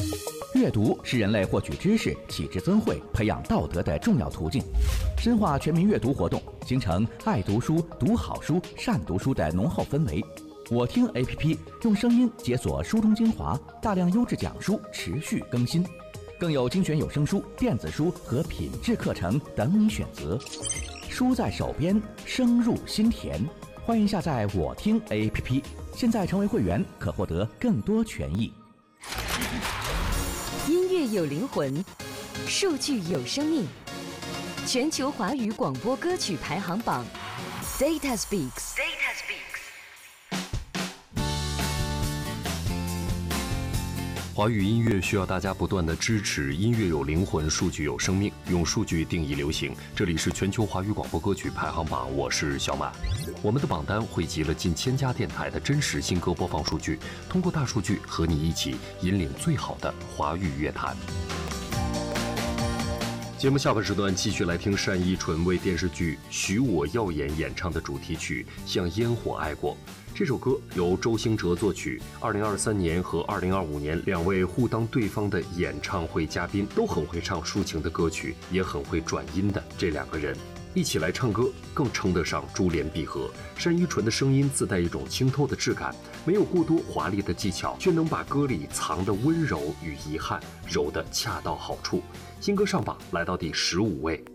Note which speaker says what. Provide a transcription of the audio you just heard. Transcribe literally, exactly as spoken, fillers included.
Speaker 1: 阅读是人类获取知识、启智增慧、培养道德的重要途径。深化全民阅读活动，形成爱读书、读好书、善读书的浓厚氛围。我听 A P P 用声音解锁书中精华，大量优质讲书持续更新，更有精选有声书、电子书和品质课程等你选择。书在手边，声入心田。欢迎下载我听 A P P， 现在成为会员可获得更多权益。
Speaker 2: 音乐有灵魂，数据有生命。全球华语广播歌曲排行榜 Data Speaks。Data Speaks。
Speaker 3: 华语音乐需要大家不断的支持，音乐有灵魂，数据有生命，用数据定义流行。这里是全球华语广播歌曲排行榜，我是小马。我们的榜单汇集了近千家电台的真实新歌播放数据，通过大数据和你一起引领最好的华语乐坛。节目下半时段继续来听单依纯为电视剧《许我耀眼》演唱的主题曲《像烟火爱过》。这首歌由周兴哲作曲，二零二三年和二零二五年两位互当对方的演唱会嘉宾，都很会唱抒情的歌曲，也很会转音的这两个人一起来唱歌，更称得上珠联璧合。单依纯的声音自带一种清透的质感，没有过多华丽的技巧，却能把歌里藏的温柔与遗憾揉得恰到好处。新歌上榜来到第十五位。